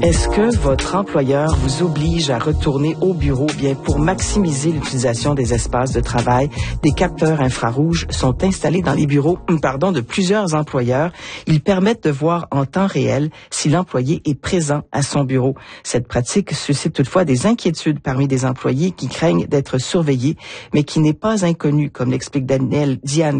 Est-ce que votre employeur vous oblige à retourner au bureau? Bien, pour maximiser l'utilisation des espaces de travail, des capteurs infrarouges sont installés dans les bureaux, de plusieurs employeurs. Ils permettent de voir en temps réel si l'employé est présent à son bureau. Cette pratique suscite toutefois des inquiétudes parmi des employés qui craignent d'être surveillés, mais qui n'est pas inconnue, comme l'explique Diane